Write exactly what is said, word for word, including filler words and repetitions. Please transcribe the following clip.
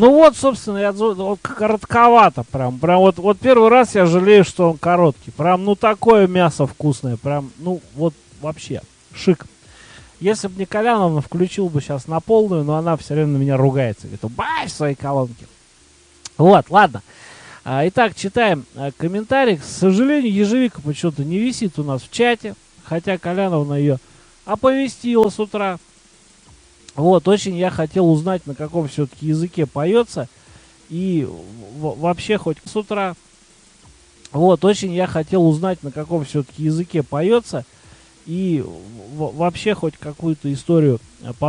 Ну вот, собственно, я, вот, коротковато прям. Прям вот, вот первый раз я жалею, что он короткий. Прям, ну, такое мясо вкусное. Прям, ну, вот вообще, шик. Если бы не Коляновна, включил бы сейчас на полную, но она все время на меня ругается. Говорит, убавь свои колонки. Вот, ладно. А, итак, читаем а, комментарий. К сожалению, ежевика почему-то не висит у нас в чате. Хотя Коляновна ее оповестила с утра. Вот, очень я хотел узнать, на каком все-таки языке поется. И в- вообще хоть с утра. Вот, очень я хотел узнать, на каком все-таки языке поется. И в- вообще хоть какую-то историю